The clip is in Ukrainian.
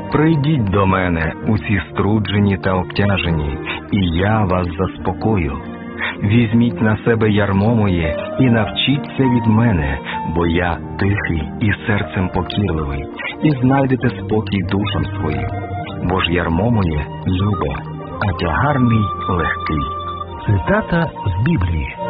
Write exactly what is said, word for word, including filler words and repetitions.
Прийдіть до мене, усі струджені та обтяжені, і я вас заспокою. Візьміть на себе ярмо моє і навчіться від мене, бо я тихий і серцем покірливий, і знайдете спокій душам своїм. Бо ж ярмо моє любе, а тягар мій легкий. Цитата з Біблії.